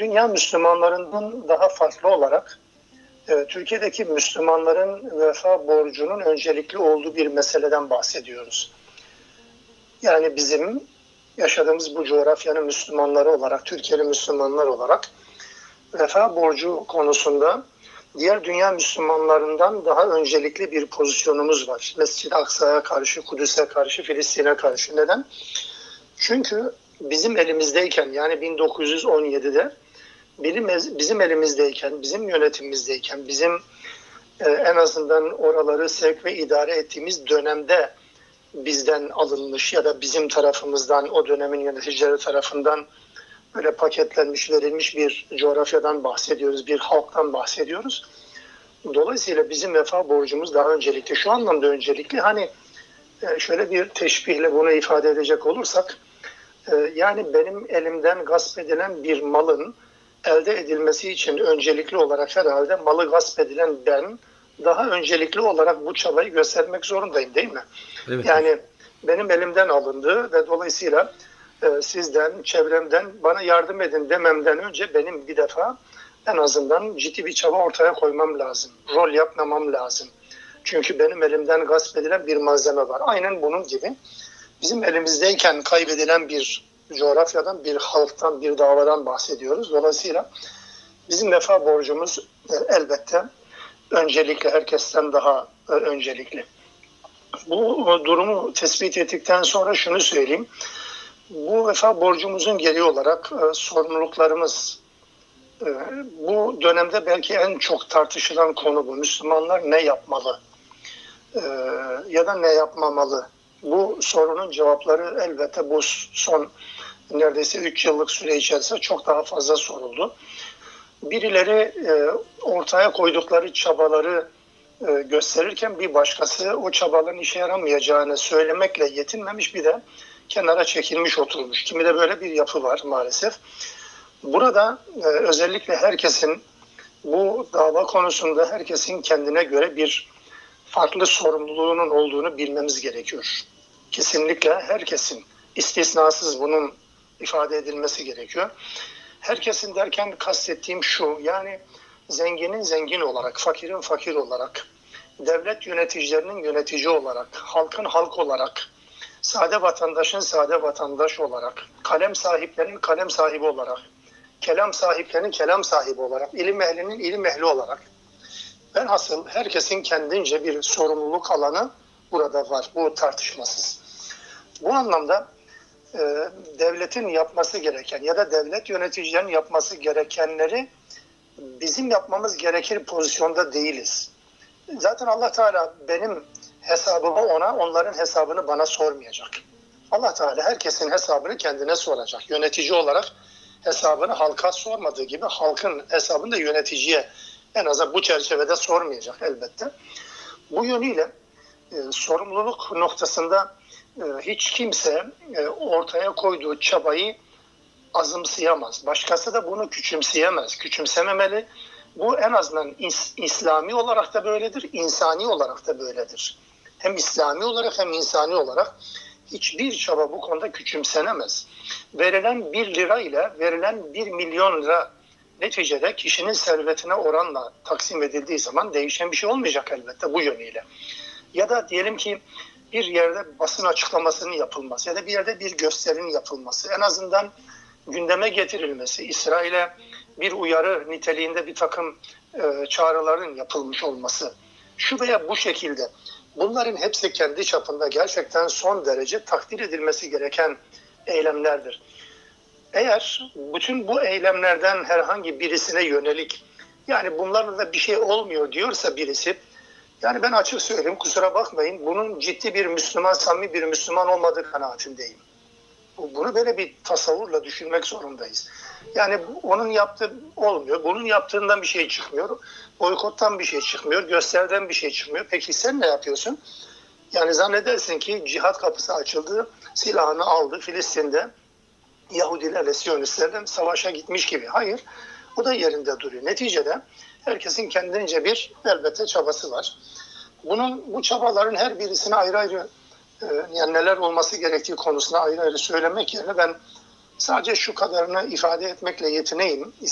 Dünya Müslümanlarından daha farklı olarak Türkiye'deki Müslümanların vefa borcunun öncelikli olduğu bir meseleden bahsediyoruz. Yani bizim yaşadığımız bu coğrafyanın Müslümanları olarak, Türkiye'li Müslümanlar olarak vefa borcu konusunda diğer dünya Müslümanlarından daha öncelikli bir pozisyonumuz var. Mescid-i Aksa'ya karşı, Kudüs'e karşı, Filistin'e karşı. Neden? Çünkü bizim elimizdeyken, yani 1917'de bizim elimizdeyken, bizim yönetimimizdeyken, bizim en azından oraları sevk ve idare ettiğimiz dönemde bizden alınmış ya da bizim tarafımızdan, o dönemin yöneticileri tarafından böyle paketlenmiş, verilmiş bir coğrafyadan bahsediyoruz, bir halktan bahsediyoruz. Dolayısıyla bizim vefa borcumuz daha öncelikli. Şu anlamda öncelikli, hani şöyle bir teşbihle bunu ifade edecek olursak, yani benim elimden gasp edilen bir malın elde edilmesi için öncelikli olarak herhalde malı gasp edilen ben daha öncelikli olarak bu çabayı göstermek zorundayım, değil mi? Evet. Yani benim elimden alındı ve dolayısıyla sizden, çevremden bana yardım edin dememden önce benim bir defa en azından ciddi bir çaba ortaya koymam lazım. Rol yapmamam lazım. Çünkü benim elimden gasp edilen bir malzeme var. Aynen bunun gibi bizim elimizdeyken kaybedilen bir coğrafyadan, bir halktan, bir davadan bahsediyoruz. Dolayısıyla bizim vefa borcumuz elbette öncelikle, herkesten daha öncelikli. Bu durumu tespit ettikten sonra şunu söyleyeyim. Bu vefa borcumuzun gereği olarak sorumluluklarımız, bu dönemde belki en çok tartışılan konu bu. Müslümanlar ne yapmalı ya da ne yapmamalı? Bu sorunun cevapları elbette bu son neredeyse 3 yıllık süre içerisinde çok daha fazla soruldu. Birileri ortaya koydukları çabaları gösterirken bir başkası o çabaların işe yaramayacağını söylemekle yetinmemiş, bir de kenara çekilmiş oturmuş. Kimi de böyle bir yapı var maalesef. Burada özellikle herkesin bu dava konusunda herkesin kendine göre bir farklı sorumluluğunun olduğunu bilmemiz gerekiyor. Kesinlikle herkesin, istisnasız bunun ifade edilmesi gerekiyor. Herkesin derken kastettiğim şu, yani zenginin zengin olarak, fakirin fakir olarak, devlet yöneticilerinin yönetici olarak, halkın halk olarak, sade vatandaşın sade vatandaş olarak, kalem sahiplerinin kalem sahibi olarak, kelam sahiplerinin kelam sahibi olarak, ilim ehlinin ilim ehli olarak, velhasıl herkesin kendince bir sorumluluk alanı burada var, bu tartışmasız. Bu anlamda devletin yapması gereken ya da devlet yöneticilerinin yapması gerekenleri bizim yapmamız gerekir pozisyonda değiliz. Zaten Allah Teala benim hesabımı ona, onların hesabını bana sormayacak. Allah Teala herkesin hesabını kendine soracak. Yönetici olarak hesabını halka sormadığı gibi halkın hesabını da yöneticiye en azından bu çerçevede sormayacak elbette. Bu yönüyle sorumluluk noktasında hiç kimse ortaya koyduğu çabayı azımsayamaz. Başkası da bunu küçümseyemez, küçümsememeli. Bu en azından İslami olarak da böyledir, insani olarak da böyledir. Hem İslami olarak hem insani olarak hiçbir çaba bu konuda küçümsenemez. Verilen 1 lira ile verilen 1 milyon lira neticede kişinin servetine oranla taksim edildiği zaman değişen bir şey olmayacak elbette bu yönüyle. Ya da diyelim ki bir yerde basın açıklamasının yapılması ya da bir yerde bir gösterinin yapılması, en azından gündeme getirilmesi, İsrail'e bir uyarı niteliğinde bir takım çağrıların yapılmış olması, şu veya bu şekilde, bunların hepsi kendi çapında gerçekten son derece takdir edilmesi gereken eylemlerdir. Eğer bütün bu eylemlerden herhangi birisine yönelik, yani bunlarla da bir şey olmuyor diyorsa birisi, yani ben açık söyleyeyim, kusura bakmayın, bunun ciddi bir Müslüman, samimi bir Müslüman olmadığı kanaatindeyim. Bunu böyle bir tasavvurla düşünmek zorundayız. Yani onun yaptığı olmuyor, bunun yaptığından bir şey çıkmıyor, boykottan bir şey çıkmıyor, gösteriden bir şey çıkmıyor. Peki sen ne yapıyorsun? Yani zannedersin ki cihat kapısı açıldı, silahını aldı, Filistin'de Yahudilerle Siyonistlerle savaşa gitmiş gibi. Hayır, bu da yerinde duruyor. Neticede herkesin kendince bir elbette çabası var. Bu çabaların her birisine ayrı ayrı yani neler olması gerektiği konusunda ayrı ayrı söylemek yerine ben sadece şu kadarını ifade etmekle yetineyim.